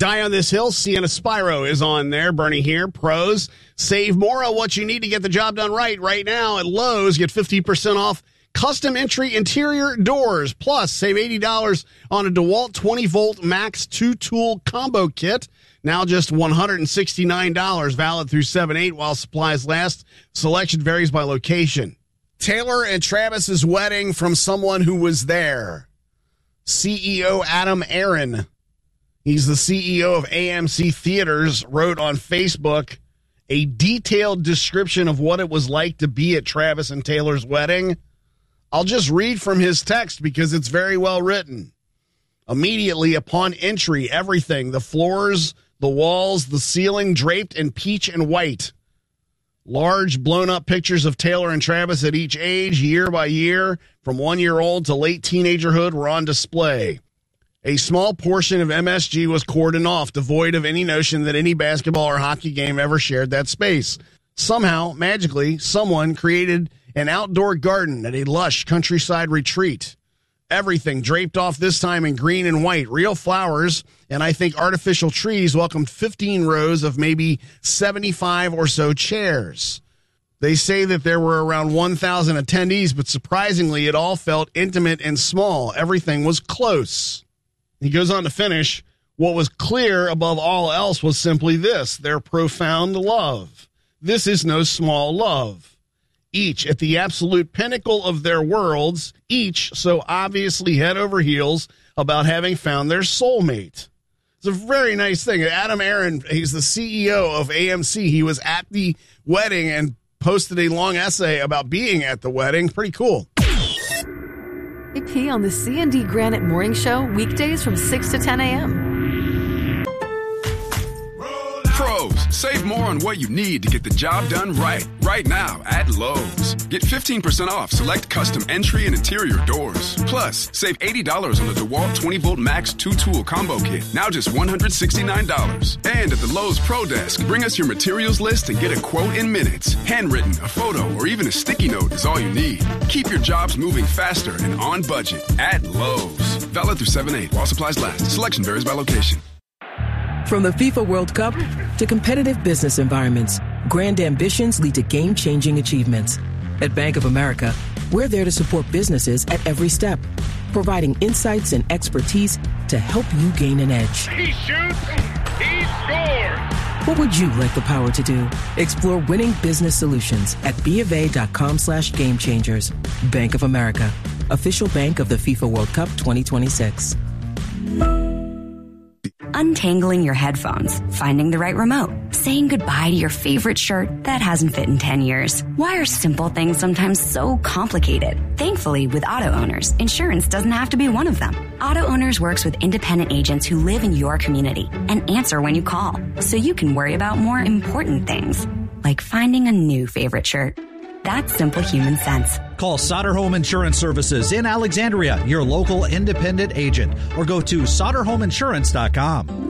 Die on This Hill, Sienna Spyro is on there. Bernie here. Pros, save more on what you need to get the job done right now at Lowe's. Get 50% off custom entry interior doors. Plus, save $80 on a DeWalt 20-volt max 2-tool combo kit. Now just $169, valid through 7/8 while supplies last. Selection varies by location. Taylor and Travis's wedding from someone who was there. CEO Adam Aaron. He's the CEO of AMC Theaters, wrote on Facebook a detailed description of what it was like to be at Travis and Taylor's wedding. I'll just read from his text because it's very well written. Immediately upon entry, everything, the floors, the walls, the ceiling, draped in peach and white. Large blown-up pictures of Taylor and Travis at each age, year by year, from 1-year-old to late teenagerhood, were on display. A small portion of MSG was cordoned off, devoid of any notion that any basketball or hockey game ever shared that space. Somehow, magically, someone created an outdoor garden at a lush countryside retreat. Everything draped off, this time in green and white. Real flowers and I think artificial trees welcomed 15 rows of maybe 75 or so chairs. They say that there were around 1,000 attendees, but surprisingly, it all felt intimate and small. Everything was close. He goes on to finish, what was clear above all else was simply this, their profound love. This is no small love. Each at the absolute pinnacle of their worlds, each so obviously head over heels about having found their soulmate. It's a very nice thing. Adam Aaron, he's the CEO of AMC. He was at the wedding and posted a long essay about being at the wedding. Pretty cool. AP on the C&D Granite Morning Show, weekdays from 6 to 10 a.m. Pros, save more on what you need to get the job done right now at Lowe's. Get 15% off select custom entry and interior doors. Plus, save $80 on the DeWalt 20-volt max 2-tool combo kit. Now just $169. And at the Lowe's Pro Desk, bring us your materials list and get a quote in minutes. Handwritten, a photo, or even a sticky note is all you need. Keep your jobs moving faster and on budget at Lowe's. Valid through 7/8 while supplies last. Selection varies by location. From the FIFA World Cup to competitive business environments, grand ambitions lead to game-changing achievements. At Bank of America, we're there to support businesses at every step, providing insights and expertise to help you gain an edge. He shoots, he scores! What would you like the power to do? Explore winning business solutions at BofA.com/gamechangers. Bank of America, official bank of the FIFA World Cup 2026. Untangling your headphones, finding the right remote, saying goodbye to your favorite shirt that hasn't fit in 10 years. Why are simple things sometimes so complicated? Thankfully, with Auto Owners, insurance doesn't have to be one of them. Auto Owners works with independent agents who live in your community and answer when you call, so you can worry about more important things, like finding a new favorite shirt. That's simple human sense. Call Sauter Home Insurance Services in Alexandria, your local independent agent, or go to SauterHomeInsurance.com.